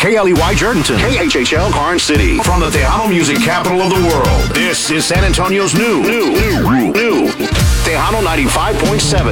KLEY Jordanton. KHHL Karn City. From the Tejano music capital of the world. This is San Antonio's new Tejano 95.7.